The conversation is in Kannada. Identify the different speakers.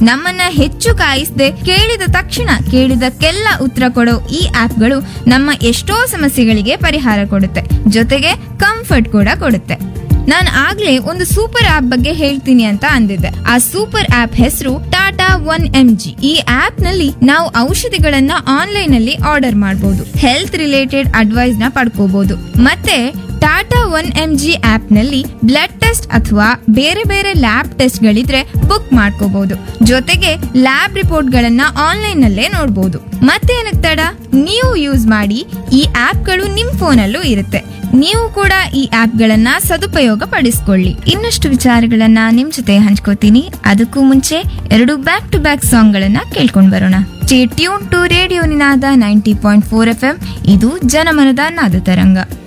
Speaker 1: ನಮ್ಮನ್ನ ಹೆಚ್ಚು ಕಾಯಿಸದೆ ಕೇಳಿದ ತಕ್ಷಣ ಕೇಳಿದಕ್ಕೆಲ್ಲ ಉತ್ತರ ಕೊಡೋ ಈ ಆಪ್ಗಳು ನಮ್ಮ ಎಷ್ಟೋ ಸಮಸ್ಯೆಗಳಿಗೆ ಪರಿಹಾರ ಕೊಡುತ್ತೆ, ಜೊತೆಗೆ ಕಂಫರ್ಟ್ ಕೂಡ ಕೊಡುತ್ತೆ. ನಾನು ಆಗ್ಲೇ ಒಂದು ಸೂಪರ್ ಆಪ್ ಬಗ್ಗೆ ಹೇಳ್ತೀನಿ ಅಂತ ಅಂದಿದ್ದೆ. ಆ ಸೂಪರ್ ಆಪ್ ಹೆಸರು ಟಾಟಾ 1mg. ಈ ಆಪ್ ನಲ್ಲಿ ನಾವು ಔಷಧಿಗಳನ್ನ ಆನ್ಲೈನ್ ಅಲ್ಲಿ ಆರ್ಡರ್ ಮಾಡಬಹುದು, ಹೆಲ್ತ್ ರಿಲೇಟೆಡ್ ಅಡ್ವೈಸ್ ನ ಪಡ್ಕೋಬಹುದು. ಮತ್ತೆ ಟಾಟಾ 1mg ಆಪ್ ನಲ್ಲಿ ಬ್ಲಡ್ ಟೆಸ್ಟ್ ಅಥವಾ ಬೇರೆ ಬೇರೆ ಲ್ಯಾಬ್ ಟೆಸ್ಟ್ ಗಳಿದ್ರೆ ಬುಕ್ ಮಾಡ್ಕೋಬಹುದು. ಜೊತೆಗೆ ಲ್ಯಾಬ್ ರಿಪೋರ್ಟ್ ಗಳನ್ನ ಆನ್ಲೈನ್ ನಲ್ಲೇ ನೋಡಬಹುದು. ಮತ್ತೇನಕ್ಕೆ ತಡ, ನೀವು ಯೂಸ್ ಮಾಡಿ. ಈ ಆಪ್ಗಳು ನಿಮ್ ಫೋನಲ್ಲೂ ಇರುತ್ತೆ. ನೀವು ಕೂಡ ಈ ಆಪ್ಗಳನ್ನ ಸದುಪಯೋಗ ಪಡಿಸ್ಕೊಳ್ಳಿ. ಇನ್ನಷ್ಟು ವಿಚಾರಗಳನ್ನ ನಿಮ್ ಜೊತೆ ಹಂಚ್ಕೋತೀನಿ. ಅದಕ್ಕೂ ಮುಂಚೆ 2 ಬ್ಯಾಕ್ ಟು ಬ್ಯಾಕ್ ಸಾಂಗ್ ಗಳನ್ನ ಕೇಳ್ಕೊಂಡ್ ಬರೋಣ. Stay tune to radio Ninada 90.4 FM. ಇದು ಜನಮನದ ನಾದ ತರಂಗ.